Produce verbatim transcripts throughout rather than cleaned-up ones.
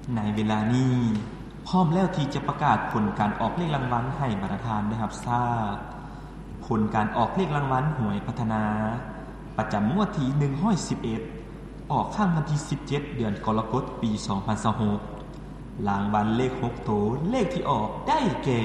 ในเวลานี้พร้อมแล้วที่จะประกาศผลการออกเลขรางวัลให้บรรดาทานได้รับทราบผลการออกเลขรางวัลหวยพัฒนาประจำงวดที่หนึ่งร้อยสิบเอ็ดออกข้างวันที่สิบเจ็ดเดือนกรกฎาคมปีสองพันยี่สิบหกรางวัลเลขหกตัวเลขที่ออกได้แก่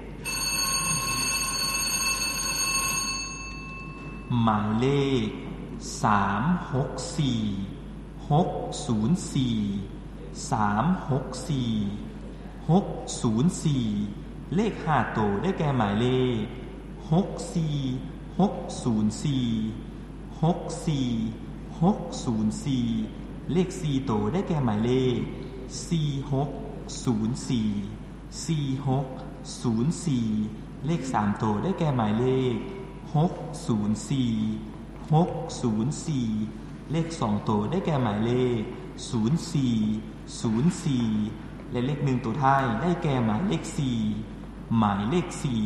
หมายเลขสามหกสี่หกศูนย์สี่สามหกสี่หกศูนย์สี่เลขห้าตัวได้แก่หมายเลขหกสี่หกศูนย์สี่หกสี่หกศูนย์สี่เลขสี่ตัวได้แก่หมายเลขสี่หกศูนย์สี่สี่หกศูนย์สี่เลขสามตัวได้แก่หมายเลขหกศูนย์สี่หกศูนย์สี่เลขสองตัวได้แก่หมายเลขศูนย์สี่ศูนย์สี่และเลขหนึ่งตัวท้ายได้แก่หมายเลขสี่หมายเลขสี่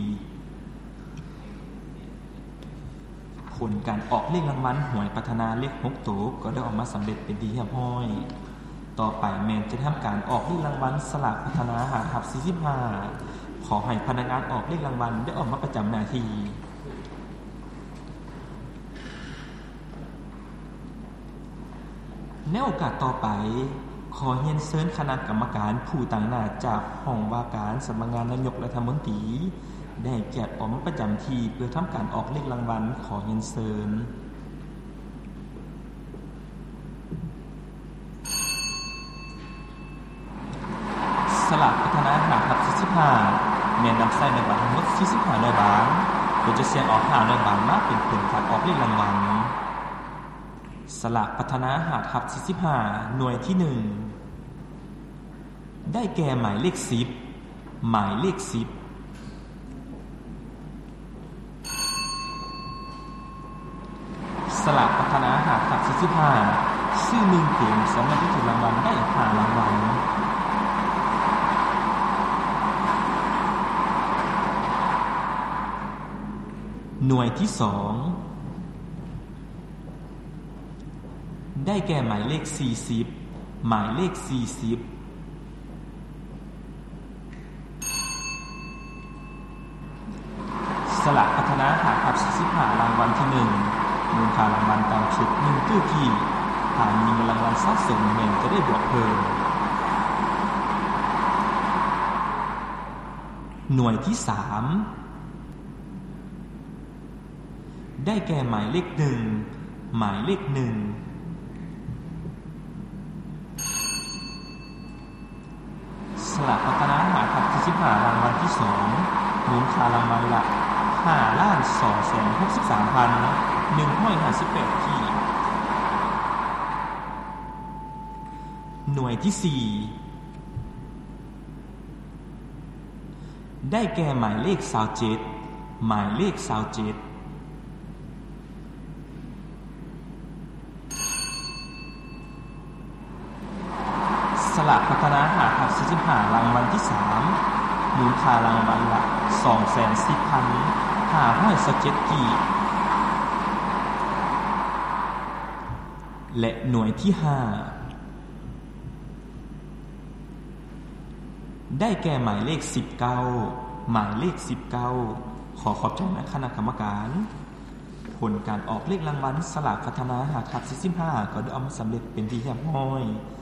ผลการออกเลขรางวัลหวยพัฒนาเลขหกตัวก็ได้ออกมาสำเร็จเป็นที่เรียบร้อยต่อไปแมนจะทำการออกเลขรางวัลสลากพัฒนาหาทับสี่สิบห้าขอให้พนักงานออกเลขรางวัลได้ออกมาประจำหน้าที่ในโอกาสต่อไปขอเรียนเชิญคณะกรรมการผู้ต่างหน้าจากห้องว่าการสำนักงานนายกรัฐมนตรีได้เกียรติออกมาประจำที่เพื่อทำการออกเลขรางวัลขอเรียนเชิญสลากพัฒนาหาทับสี่สิบห้าแม่นำใส่ในบัตรทั้งหมดสี่สิบห้าร้อยบาทโดยจะเสี่ยงออกห้าร้อยบาทมาเป็นผลการออกเลขรางวัลสลากพัฒนาหาทับสี่สิบห้าหน่วยที่หนึ่งได้แก่หมายเลขสิบหมายเลขสิบสลากพัฒนาหาทับสี่สิบห้าชื่อหนึ่งเต็มสำหรับที่ถูกรางวัลได้ห้ารางวัลหน่วยที่สองได้แก่หมายเลขสี่สิบหมายเลขสี่สิบสลากพัฒนาหาทับสี่สิบห้ารางวัลที่หนึ่งมูลค่ารางวัลตามชุดหนึ่งตู้ที่หากมีรางวัลสะสมเงินจะได้บวกเพิ่มหน่วยที่สามได้แก่หมายเลขหนึ่งหมายเลขหนึ่งสลากพัฒนาหาทับสี่สิบห้ารางวัลที่สองมูลค่ารางวัลละห้าล้านสองแสนหกสิบสามพันหนึ่งร้อยห้าสิบแปดที่หน่วยที่สี่ได้แก่หมายเลขสาวเจ็ดหมายเลขสาวเจ็ดสลากพัฒนาหาทับสี่สิบห้ารางวัลที่สามมูลค่ารางวัลละสองแสนสิบพันห้าร้อยสิบเจ็ดกีบและหน่วยที่ห้าได้แก่หมายเลขสิบเก้าหมายเลขสิบเก้าขอขอบใจนะคณะกรรมการผลการออกเลขรางวัลสลากพัฒนาหาทับสี่สิบห้าก็ได้ออกมาสำเร็จเป็นที่เรียบร้อย